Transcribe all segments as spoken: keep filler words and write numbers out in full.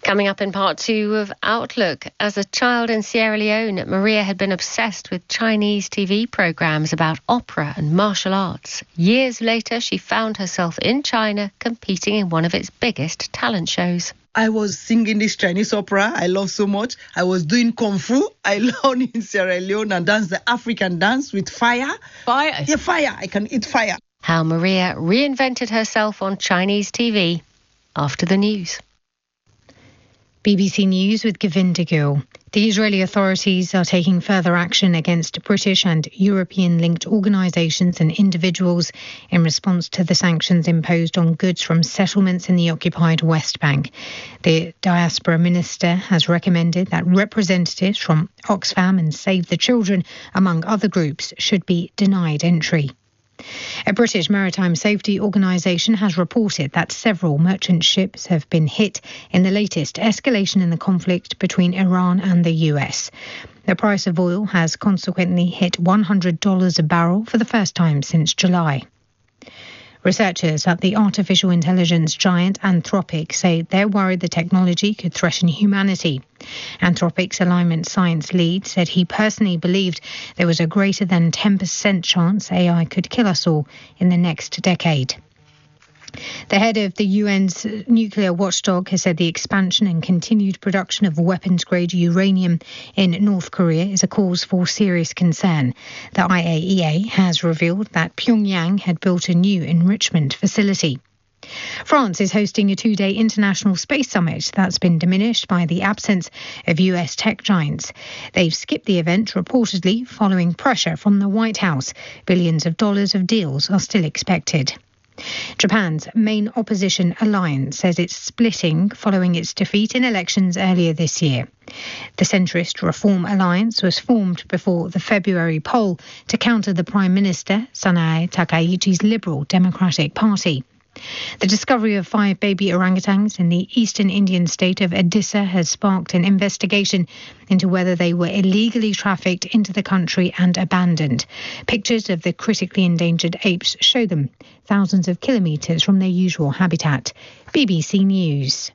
Coming up in part two of Outlook, as a child in Sierra Leone, Maria had been obsessed with Chinese T V programmes about opera and martial arts. Years later, she found herself in China competing in one of its biggest talent shows. I was singing this Chinese opera I love so much. I was doing Kung Fu. I learned in Sierra Leone and dance the African dance with fire. Fire? Yeah, fire. I can eat fire. How Maria reinvented herself on Chinese T V after the news. B B C News with Govinda Gill. The Israeli authorities are taking further action against British and European-linked organisations and individuals in response to the sanctions imposed on goods from settlements in the occupied West Bank. The diaspora minister has recommended that representatives from Oxfam and Save the Children, among other groups, should be denied entry. A British maritime safety organisation has reported that several merchant ships have been hit in the latest escalation in the conflict between Iran and the U S. The price of oil has consequently hit one hundred dollars a barrel for the first time since July. Researchers at the artificial intelligence giant Anthropic say they're worried the technology could threaten humanity. Anthropic's alignment science lead said he personally believed there was a greater than ten percent chance A I could kill us all in the next decade. The head of the U N's nuclear watchdog has said the expansion and continued production of weapons-grade uranium in North Korea is a cause for serious concern. The I A E A has revealed that Pyongyang had built a new enrichment facility. France is hosting a two-day international space summit that's been diminished by the absence of U S tech giants. They've skipped the event reportedly following pressure from the White House. Billions of dollars of deals are still expected. Japan's main opposition alliance says it's splitting following its defeat in elections earlier this year. The centrist Reform Alliance was formed before the February poll to counter the Prime Minister, Sanae Takaichi's Liberal Democratic Party. The discovery of five baby orangutans in the eastern Indian state of Odisha has sparked an investigation into whether they were illegally trafficked into the country and abandoned. Pictures of the critically endangered apes show them thousands of kilometres from their usual habitat. B B C News.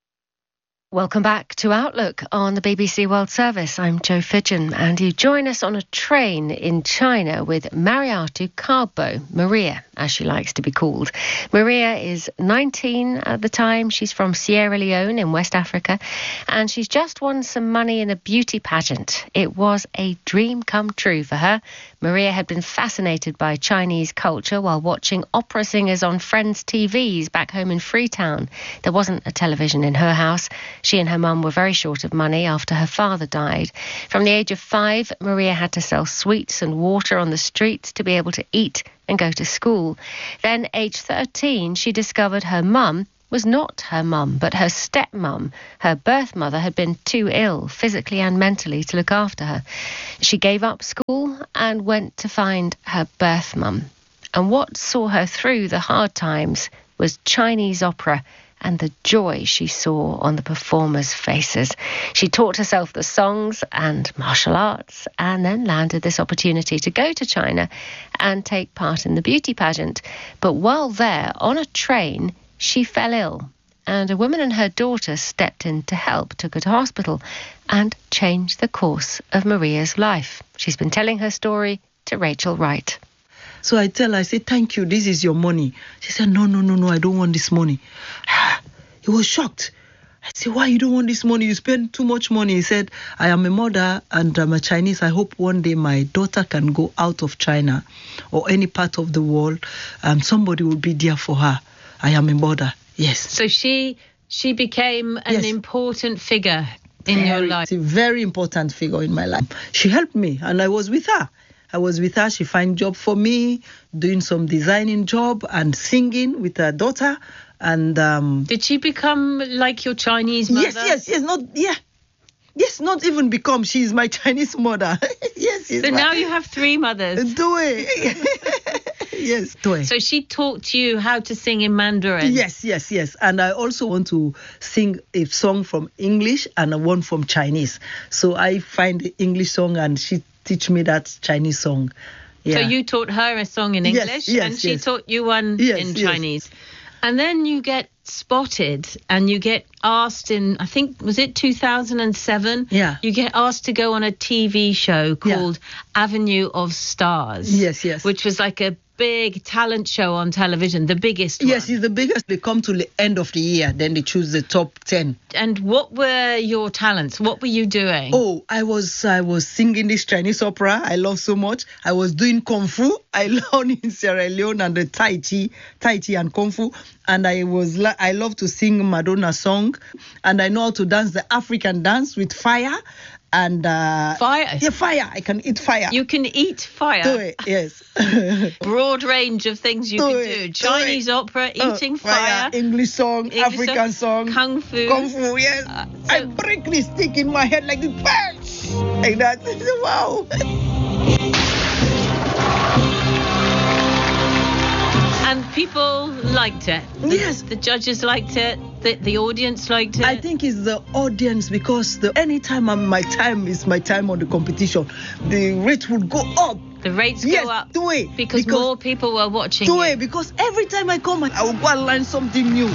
Welcome back to Outlook on the B B C World Service. I'm Jo Fidgen, and you join us on a train in China with Mariatu Karbo, Maria, as she likes to be called. Maria is nineteen at the time. She's from Sierra Leone in West Africa, and she's just won some money in a beauty pageant. It was a dream come true for her. Maria had been fascinated by Chinese culture while watching opera singers on Friends T Vs back home in Freetown. There wasn't a television in her house. She and her mum were very short of money after her father died. From the age of five, Maria had to sell sweets and water on the streets to be able to eat and go to school. Then, age thirteen, she discovered her mum was not her mum, but her stepmum. Her birth mother had been too ill, physically and mentally, to look after her. She gave up school and went to find her birth mum. And what saw her through the hard times was Chinese opera and the joy she saw on the performers' faces. She taught herself the songs and martial arts, and then landed this opportunity to go to China and take part in the beauty pageant. But while there, on a train, she fell ill, and a woman and her daughter stepped in to help, took her to hospital, and changed the course of Maria's life. She's been telling her story to Rachel Wright. So I tell her, I say, thank you, this is your money. She said, no, no, no, no, I don't want this money. He was shocked. I said, why you don't want this money? You spend too much money. He said, I am a mother and I'm a Chinese. I hope one day my daughter can go out of China or any part of the world and somebody will be there for her. I am a mother, yes. So she she became an yes. important figure in very, your life. A very important figure in my life. She helped me and I was with her. I was with her. She found job for me, doing some designing job and singing with her daughter. And um, did she become like your Chinese mother? Yes, yes, yes. Not yeah, yes. Not even become. She's my Chinese mother. yes. So my, now you have three mothers. Do it. Yes, do it. So she taught you how to sing in Mandarin. Yes, yes, yes. And I also want to sing a song from English and a one from Chinese. So I find the English song and she teach me that Chinese song. Yeah. So you taught her a song in English yes, yes, and she yes. taught you one yes, in yes. Chinese. And then you get spotted and you get asked in, I think, was it two thousand seven? Yeah. You get asked to go on a T V show Yeah. called Avenue of Stars. Yes, yes. Which was like a big talent show on television, the biggest Yes, one. it's the biggest. They come to the end of the year, then they choose the top ten. And what were your talents? What were you doing? Oh, I was I was singing this Chinese opera I love so much. I was doing Kung Fu. I learned in Sierra Leone and the Tai Chi, Tai Chi and Kung Fu. And I was li- I love to sing Madonna song. And I know how to dance the African dance with fire. And uh, Fire? Yeah, fire. I can eat fire. You can eat fire. do it, yes. Broad range of things you Do can it, do. do Chinese it. opera, Oh, eating fire. English song, English African song, song, Kung Fu. Kung Fu, yes. Uh, I so- break this stick in my head like this, punch, like that. Wow. And people liked it. The, Yes. The judges liked it. The, the audience liked it. I think it's the audience, because the anytime I'm, my time is my time on the competition, the rate would go up. the rates Yes, go up do it. because, Because- more people were watching Do you. it, because every time I come, I will go and learn something new.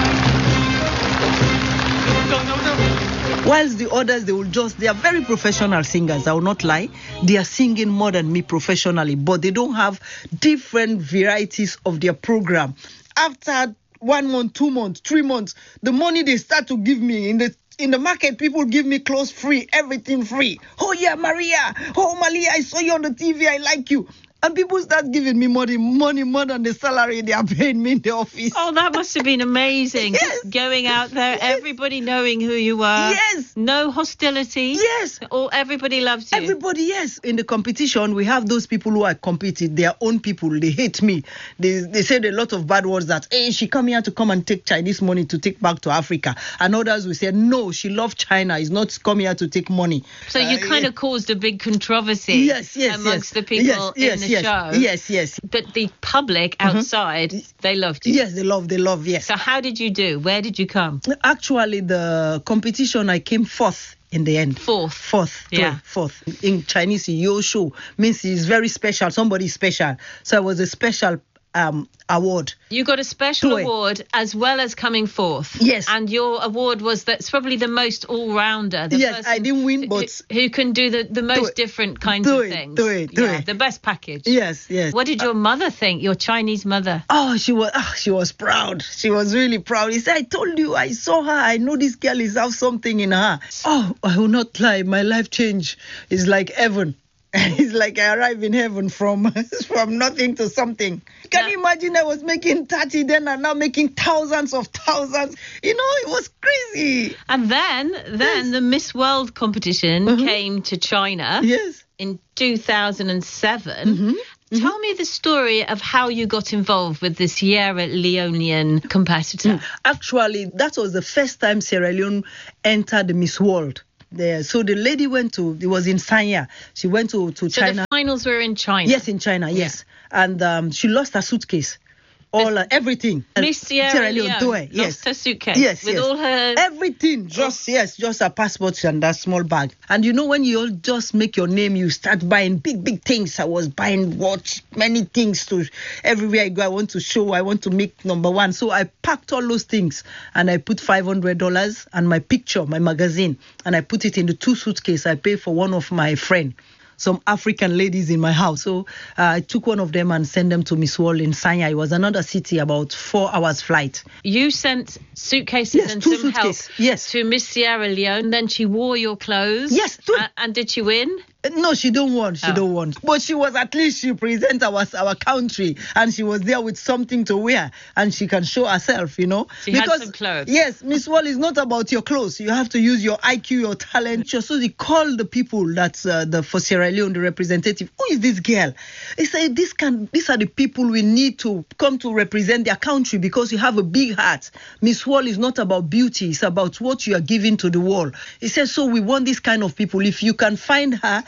Whilst the others, they will just, they are very professional singers, I will not lie. They are singing more than me professionally, but they don't have different varieties of their program. After one month, two months, three months, the money they start to give me in the in the market, people give me clothes free, everything free. Oh yeah, Maria. Oh, Malia, I saw you on the T V. I like you. And people start giving me money, money more than the salary they are paying me in the office. Oh, that must have been amazing. Yes. Going out there, everybody knowing who you were. Yes. No hostility. Yes. All, everybody loves you. Everybody, yes. In the competition, we have those people who are competing. Their own people, they hate me. They they said a lot of bad words that, hey, she come here to come and take Chinese money to take back to Africa. And others will say, no, she loves China. Is not come here to take money. So you Uh, kind yeah. of caused a big controversy Yes, yes, amongst yes. the people yes, yes, in the yes, show. Yes, yes. But the public outside, they loved you. Yes, they love, they love, yes. So how did you do? Where did you come? Actually, the competition, I came fourth in the end. Fourth. Fourth. Yeah. Yeah. Fourth. In Chinese, Yoshu means it's very special. Somebody is special. So it was a special um award. You got a special Do it. award as well as coming fourth. Yes. And your award was that's probably the most all-rounder. The Yes, person I didn't win, who- but- who can do the, the most it. different kinds Do of it, things. do it, do yeah, it. The best package. Yes, yes. What did your mother think? Your Chinese mother? Oh, she was oh, she was proud. She was really proud. He said, I told you, I saw her. I know this girl is have something in her. Oh, I will not lie. My life change is like heaven. It's like I arrived in heaven from from nothing to something. Can Yeah. you imagine? I was making thirty then and now making thousands of thousands. You know, it was crazy. And then, then Yes. the Miss World competition Mhm. came to China Yes. in two thousand seven. Mm-hmm. Tell me the story of how you got involved with the Sierra Leonean competitor. Actually, that was the first time Sierra Leone entered the Miss World. There. So the lady went to, it was in Sanya. She went to, to So China. the finals were in China. Yes, in China, yes. And um, she lost her suitcase. All uh, everything. Miss Sierra Leone do lost it, yes. her suitcase Yes, with yes. all her... Everything, just yes, just her passport and that small bag. And you know, when you all just make your name, you start buying big, big things. I was buying watch, many things to everywhere I go. I want to show, I want to make number one. So I packed all those things and I put five hundred dollars and my picture, my magazine, and I put it in the two suitcases. I paid for one of my friend. Some African ladies in my house. So uh, I took one of them and sent them to Miss World in Sanya. It was another city, about four hours flight. You sent suitcases Yes, and two some suitcases, help yes. to Miss Sierra Leone. Then she wore your clothes. Yes, two- A- and did she win? Uh, No, she don't want. She Oh. don't want. But she was at least she present our our country, and she was there with something to wear, and she can show herself. You know, She had some clothes. Yes, Miss World is not about your clothes. You have to use your I Q, your talent. So they called the people that's uh, the for Sierra Leone, the representative. Who is this girl? They say this can. These are the people we need to come to represent their country because you have a big heart. Miss World is not about beauty. It's about what you are giving to the world. He says so. We want this kind of people. If you can find her,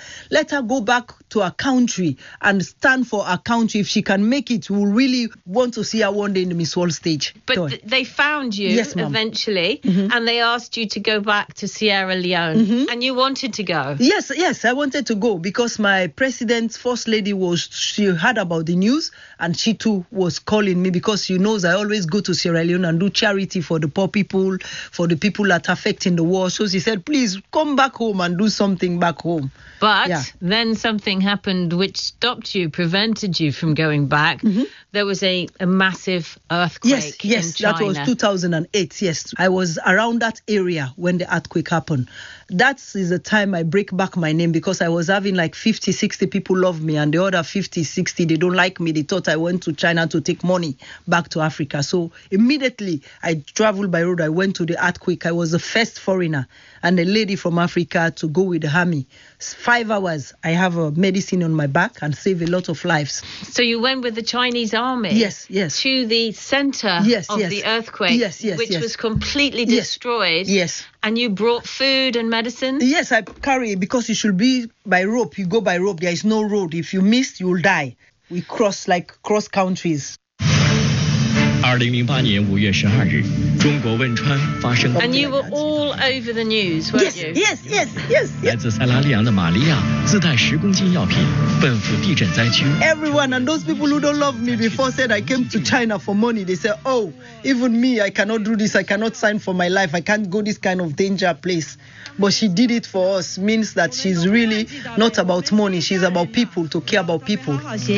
Let her go back to her country and stand for her country. If she can make it, we'll really want to see her one day in the Miss World stage. But th- they found you yes, eventually, mm-hmm. and they asked you to go back to Sierra Leone, mm-hmm. and you wanted to go. Yes, yes, I wanted to go because my president's first lady was, she heard about the news, and she too was calling me because she knows I always go to Sierra Leone and do charity for the poor people, for the people that are affecting the war. So she said, please come back home and do something back home. But yeah. then something happened which stopped you, prevented you from going back. Mm-hmm. There was a, a massive earthquake yes, yes, in China. That was two thousand eight, yes. I was around that area when the earthquake happened. That is the time I break back my name because I was having like fifty, sixty people love me and the other fifty, sixty, they don't like me. They thought I went to China to take money back to Africa. So immediately I traveled by road. I went to the earthquake. I was the first foreigner and a lady from Africa to go with the army. Five hours, I have a medicine on my back and save a lot of lives. So you went with the Chinese army? Yes, yes. To the center yes, of yes. the earthquake, yes, yes, which yes. was completely yes. destroyed. Yes. And you brought food and medicine? Yes, I carry it because it should be by rope. You go by rope. There is no road. If you miss, you'll die. We cross like cross countries. 二零零八年五月十二日，中国汶川发生。 And you were all over the news, weren't yes, you? Yes, yes, yes, yes. 来自塞拉利昂的玛利亚自带十公斤药品，奔赴地震灾区。 Everyone and those people who don't love me before said I came to China for money. They said, oh, even me, I cannot do this. I cannot sign for my life. I can't go this kind of danger place. But she did it for us. Means that she's really not about money. She's about people, to care about people.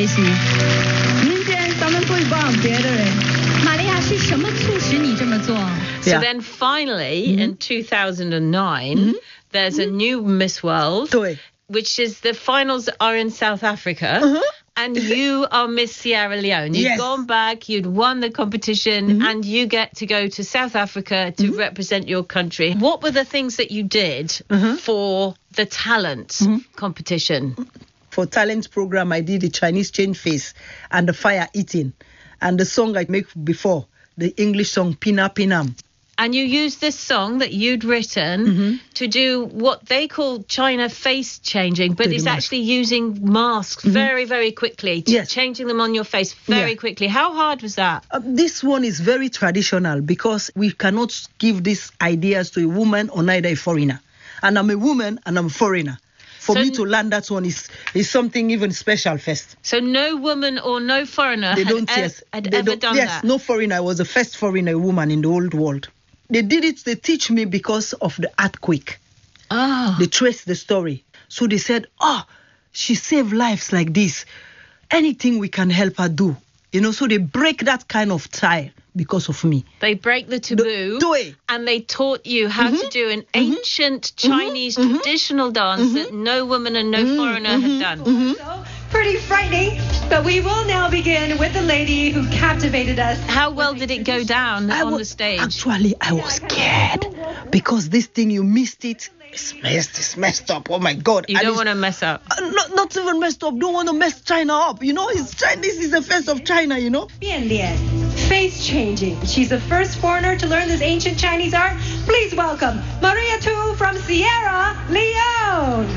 So Yeah. then finally, Mm-hmm. in two thousand nine, Mm-hmm. there's a new Miss World, Toi. which is the finals are in South Africa. Uh-huh. And you are Miss Sierra Leone. You've Yes. gone back, you'd won the competition, Mm-hmm. and you get to go to South Africa to Mm-hmm. represent your country. What were the things that you did Uh-huh. for the talent Mm-hmm. competition? For talent program, I did the Chinese change face and the fire eating. And the song I make before, the English song Pina Pinam. And you used this song that you'd written Mm-hmm. to do what they call China face changing, but Do the it's mask. actually using masks very, very quickly, ch- Yes. changing them on your face very Yeah. quickly. How hard was that? Uh, this one is very traditional because we cannot give these ideas to a woman or neither a foreigner. And I'm a woman and I'm a foreigner. For So me n- to learn that one is, is something even special first. So no woman or no foreigner They had, don't, ev- yes. had They ever don't, done yes, that. no foreigner. I was the first foreigner woman in the old world. They did it, they teach me because of the earthquake. Oh. They traced the story. So they said, oh, she saved lives like this. Anything we can help her do. You know, so they break that kind of tie because of me. They break the taboo do it. and they taught you how to do an ancient Chinese traditional dance that no woman and no foreigner had done. Pretty frightening, but we will now begin with the lady who captivated us. How well did it go down I on wa- the stage? Actually, I was scared because this thing, you missed it. It's messed, it's messed up. Oh my God. You And don't it's- want to mess up. Uh, not, not even messed up. Don't want to mess China up. You know, it's China. This is the face of China, you know. Bian Lian, face changing. She's the first foreigner to learn this ancient Chinese art. Please welcome Maria Tu from Sierra Leone.